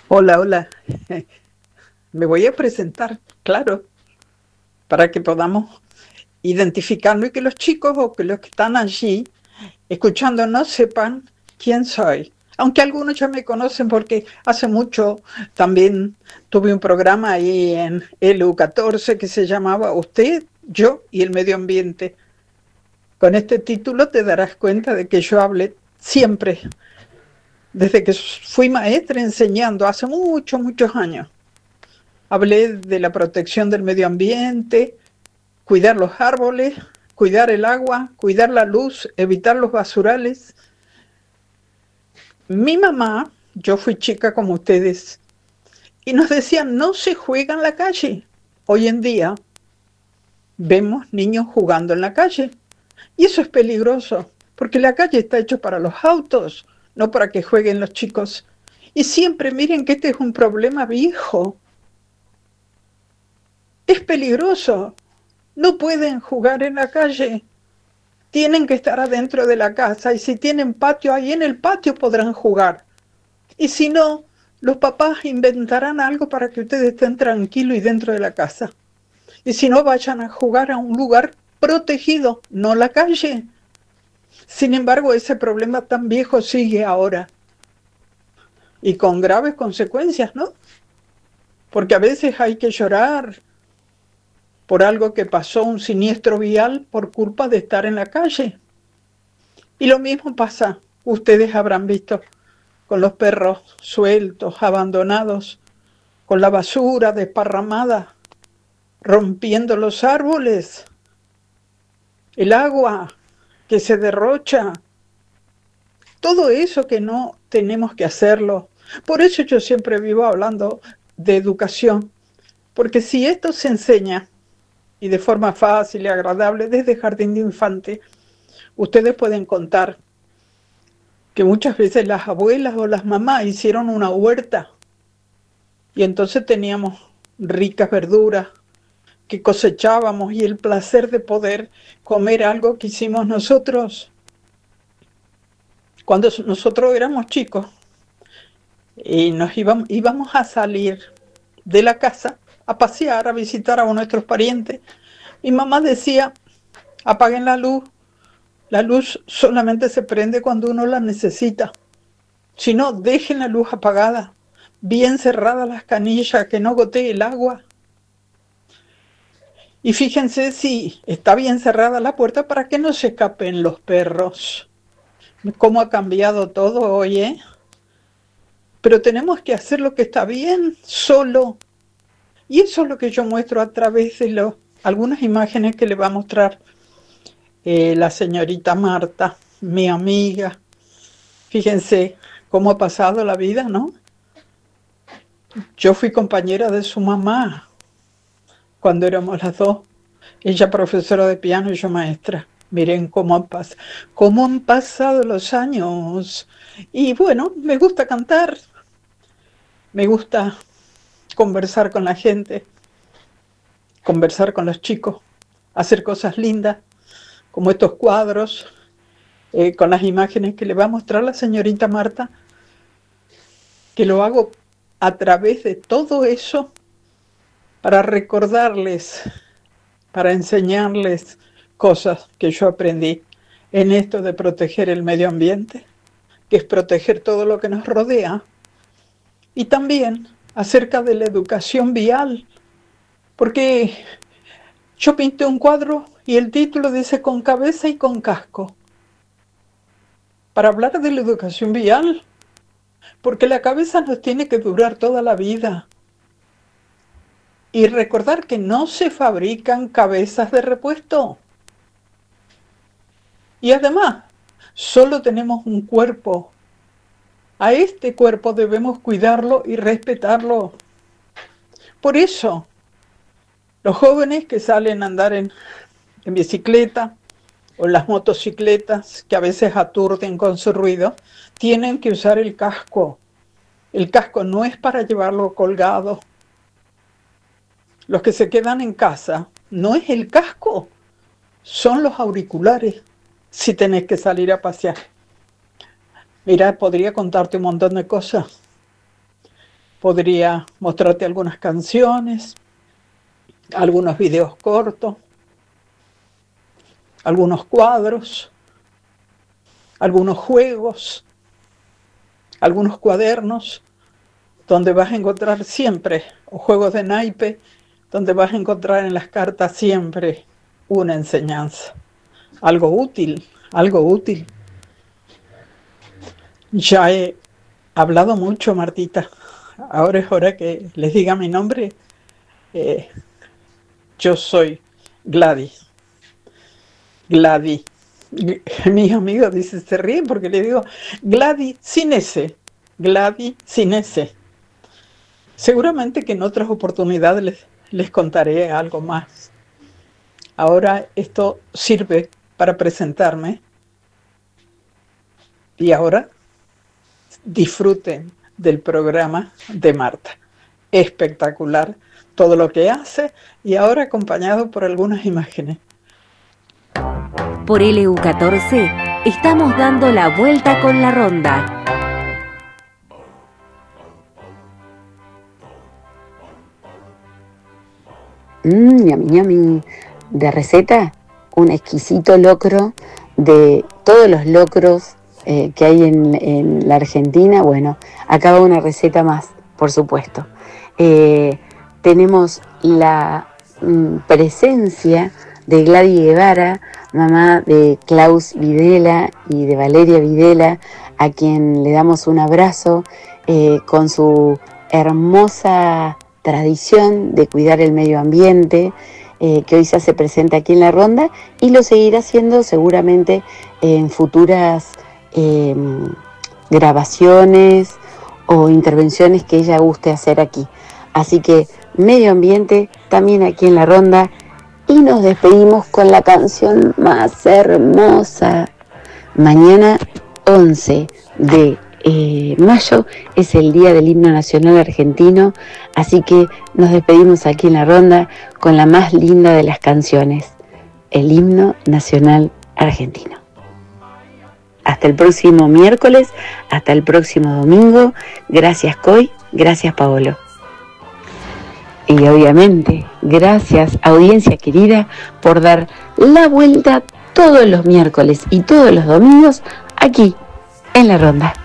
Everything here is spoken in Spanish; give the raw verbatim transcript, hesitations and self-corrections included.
Hola, hola. Me voy a presentar, claro, para que podamos identificarlo y que los chicos o que los que están allí escuchando no sepan quién soy. Aunque algunos ya me conocen porque hace mucho también tuve un programa ahí en L U catorce que se llamaba Usted, yo y el medio ambiente. Con este título te darás cuenta de que yo hablé siempre, desde que fui maestra enseñando hace muchos, muchos años. Hablé de la protección del medio ambiente, cuidar los árboles, cuidar el agua, cuidar la luz, evitar los basurales. Mi mamá, yo fui chica como ustedes, y nos decía, no se juega en la calle. Hoy en día vemos niños jugando en la calle, y eso es peligroso, porque la calle está hecha para los autos, no para que jueguen los chicos. Y siempre miren que este es un problema viejo. Es peligroso. No pueden jugar en la calle. Tienen que estar adentro de la casa y si tienen patio, ahí en el patio podrán jugar. Y si no, los papás inventarán algo para que ustedes estén tranquilos y dentro de la casa. Y si no, vayan a jugar a un lugar protegido, no la calle. Sin embargo, ese problema tan viejo sigue ahora y con graves consecuencias, ¿no? Porque a veces hay que llorar por algo que pasó, un siniestro vial por culpa de estar en la calle. Y lo mismo pasa, ustedes habrán visto, con los perros sueltos, abandonados, con la basura desparramada, rompiendo los árboles, el agua que se derrocha, todo eso que no tenemos que hacerlo. Por eso yo siempre vivo hablando de educación, porque si esto se enseña, y de forma fácil y agradable, desde jardín de infante, ustedes pueden contar que muchas veces las abuelas o las mamás hicieron una huerta y entonces teníamos ricas verduras que cosechábamos y el placer de poder comer algo que hicimos nosotros cuando nosotros éramos chicos y nos íbamos, íbamos a salir de la casa a pasear, a visitar a nuestros parientes. Mi mamá decía, apaguen la luz, la luz solamente se prende cuando uno la necesita. Si no, dejen la luz apagada, bien cerradas las canillas, que no gotee el agua. Y fíjense si está bien cerrada la puerta para que no se escapen los perros. Cómo ha cambiado todo hoy, ¿eh? Pero tenemos que hacer lo que está bien solo. Y eso es lo que yo muestro a través de lo, algunas imágenes que le va a mostrar eh, la señorita Marta, mi amiga. Fíjense cómo ha pasado la vida, ¿no? Yo fui compañera de su mamá cuando éramos las dos. Ella profesora de piano y yo maestra. Miren cómo han, pas cómo han pasado los años. Y bueno, me gusta cantar, me gusta conversar con la gente, conversar con los chicos, hacer cosas lindas, como estos cuadros, eh, con las imágenes que le va a mostrar la señorita Marta, que lo hago a través de todo eso para recordarles, para enseñarles cosas que yo aprendí en esto de proteger el medio ambiente, que es proteger todo lo que nos rodea, y también acerca de la educación vial, porque yo pinté un cuadro y el título dice con cabeza y con casco, para hablar de la educación vial, porque la cabeza nos tiene que durar toda la vida. Y recordar que no se fabrican cabezas de repuesto. Y además, solo tenemos un cuerpo. A este cuerpo debemos cuidarlo y respetarlo. Por eso, los jóvenes que salen a andar en, en bicicleta o en las motocicletas, que a veces aturden con su ruido, tienen que usar el casco. El casco no es para llevarlo colgado. Los que se quedan en casa, no es el casco, son los auriculares si tenés que salir a pasear. Mira, podría contarte un montón de cosas. Podría mostrarte algunas canciones, algunos videos cortos, algunos cuadros, algunos juegos, algunos cuadernos, donde vas a encontrar siempre, o juegos de naipe, donde vas a encontrar en las cartas siempre una enseñanza, algo útil, algo útil. Ya he hablado mucho, Martita. Ahora es hora que les diga mi nombre. Eh, yo soy Gladys. Gladys. Mis amigos dicen, se ríen porque le digo Gladys sin ese. Gladys sin ese. Seguramente que en otras oportunidades les, les contaré algo más. Ahora esto sirve para presentarme. Y ahora disfruten del programa de Marta. Espectacular todo lo que hace y ahora acompañado por algunas imágenes. Por L U catorce estamos dando la vuelta con la ronda. Mmm, ñami ñami. De receta, un exquisito locro de todos los locros eh, que hay en, en la Argentina. Bueno, acá va una receta más, por supuesto. Eh, tenemos la mm, presencia de Gladys Guevara, mamá de Klaus Videla y de Valeria Videla, a quien le damos un abrazo eh, con su hermosa tradición de cuidar el medio ambiente, eh, que hoy se hace presente aquí en la ronda y lo seguirá haciendo seguramente en futuras eh, grabaciones o intervenciones que ella guste hacer aquí. Así que medio ambiente también aquí en la ronda y nos despedimos con la canción más hermosa. Mañana once de Eh, mayo es el día del himno nacional argentino, así que nos despedimos aquí en la ronda con la más linda de las canciones, el himno nacional argentino. Hasta el próximo miércoles, hasta el próximo domingo. Gracias Coy, gracias Paolo. Y obviamente, gracias audiencia querida por dar la vuelta todos los miércoles y todos los domingos aquí en la ronda.